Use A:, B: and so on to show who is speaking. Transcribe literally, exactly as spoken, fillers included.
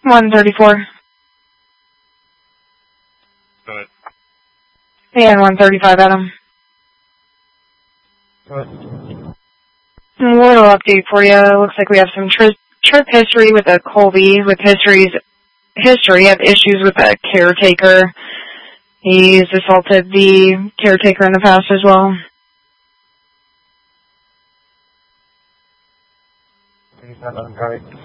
A: one thirty-four.
B: Go ahead.
A: And one thirty-five, Adam.
B: Go ahead.
A: A little update for you. Looks like we have some tri trip history with a Colby, with history's history of issues with a caretaker. He's assaulted the caretaker in the past as well.
B: He's not on right.